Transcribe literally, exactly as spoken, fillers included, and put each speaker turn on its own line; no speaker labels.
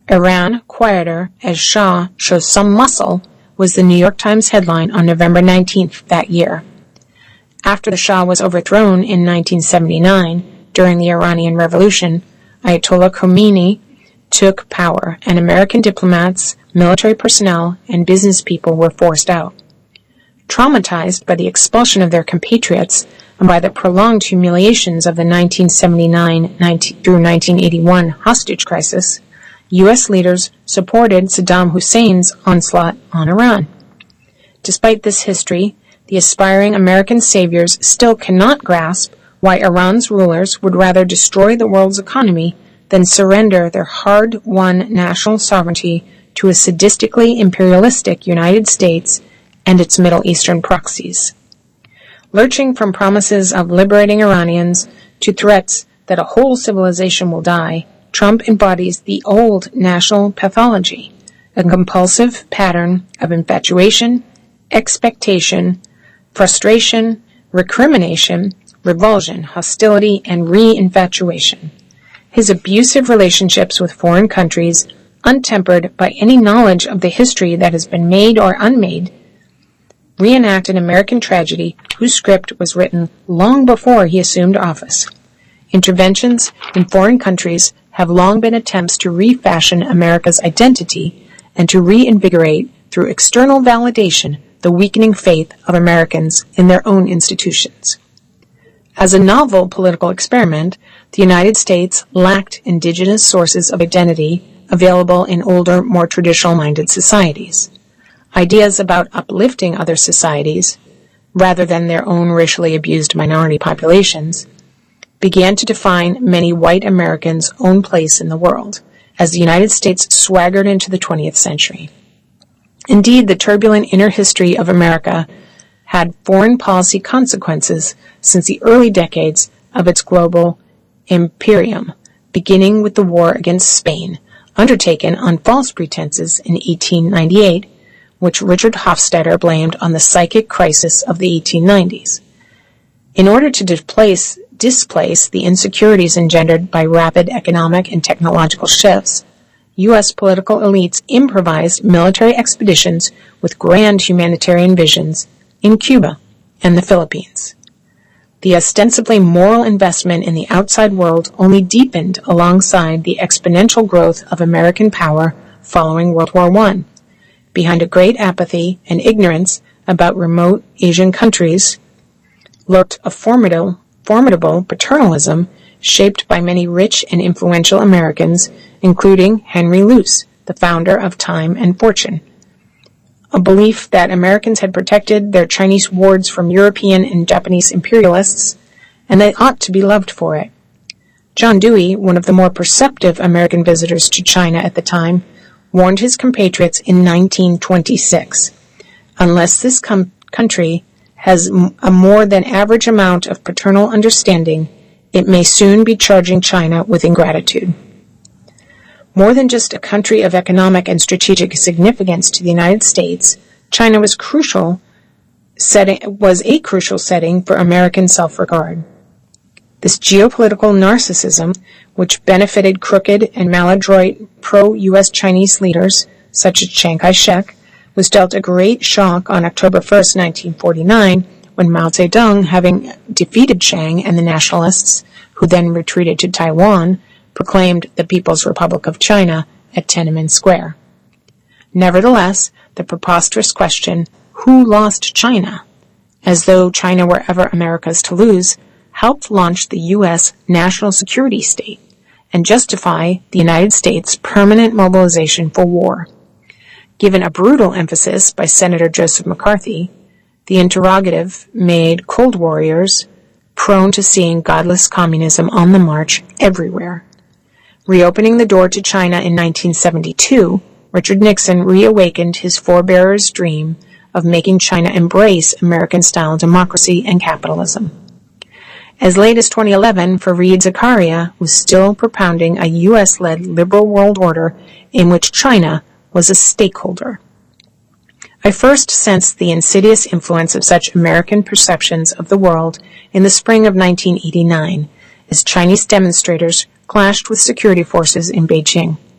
Iran quieter as Shah shows some muscle was the New York Times headline on November nineteenth that year. After the Shah was overthrown in nineteen seventy-nine during the Iranian Revolution, Ayatollah Khomeini took power, and American diplomats, military personnel, and business people were forced out. Traumatized by the expulsion of their compatriots and by the prolonged humiliations of the nineteen seventy-nine through nineteen eighty-one hostage crisis, U S leaders supported Saddam Hussein's onslaught on Iran. Despite this history, the aspiring American saviors still cannot grasp why Iran's rulers would rather destroy the world's economy than surrender their hard-won national sovereignty to a sadistically imperialistic United States and its Middle Eastern proxies. Lurching from promises of liberating Iranians to threats that a whole civilization will die, Trump embodies the old national pathology, a compulsive pattern of infatuation, expectation, frustration, recrimination, revulsion, hostility, and re-infatuation. His abusive relationships with foreign countries, untempered by any knowledge of the history that has been made or unmade, reenact an American tragedy whose script was written long before he assumed office. Interventions in foreign countries have long been attempts to refashion America's identity and to reinvigorate, through external validation, the weakening faith of Americans in their own institutions. As a novel political experiment, the United States lacked indigenous sources of identity available in older, more traditional-minded societies. Ideas about uplifting other societies, rather than their own racially abused minority populations, began to define many white Americans' own place in the world, as the United States swaggered into the twentieth century. Indeed, the turbulent inner history of America had foreign policy consequences since the early decades of its global imperium, beginning with the war against Spain, undertaken on false pretenses in eighteen ninety-eight, which Richard Hofstadter blamed on the psychic crisis of the eighteen nineties. In order to displace, displace the insecurities engendered by rapid economic and technological shifts, U S political elites improvised military expeditions with grand humanitarian visions in Cuba and the Philippines. The ostensibly moral investment in the outside world only deepened alongside the exponential growth of American power following World War One. Behind a great apathy and ignorance about remote Asian countries lurked a formidable, formidable paternalism shaped by many rich and influential Americans, including Henry Luce, the founder of Time and Fortune. A belief that Americans had protected their Chinese wards from European and Japanese imperialists, and they ought to be loved for it. John Dewey, one of the more perceptive American visitors to China at the time, warned his compatriots in nineteen twenty-six, unless this com- country has m- a more than average amount of paternal understanding, it may soon be charging China with ingratitude. More than just a country of economic and strategic significance to the United States, China was crucial setting, was a crucial setting for American self-regard. This geopolitical narcissism, which benefited crooked and maladroit pro-U S Chinese leaders, such as Chiang Kai-shek, was dealt a great shock on October first, nineteen forty-nine, when Mao Zedong, having defeated Chiang and the nationalists, who then retreated to Taiwan, proclaimed the People's Republic of China at Tiananmen Square. Nevertheless, the preposterous question, who lost China, as though China were ever America's to lose, helped launch the U S national security state and justify the United States' permanent mobilization for war. Given a brutal emphasis by Senator Joseph McCarthy, the interrogative made Cold Warriors prone to seeing godless communism on the march everywhere. Reopening the door to China in nineteen seventy-two, Richard Nixon reawakened his forebear's dream of making China embrace American-style democracy and capitalism. As late as twenty eleven, Fareed Zakaria was still propounding a U S-led liberal world order in which China was a stakeholder. I first sensed the insidious influence of such American perceptions of the world in the spring of nineteen eighty-nine, as Chinese demonstrators clashed with security forces in Beijing.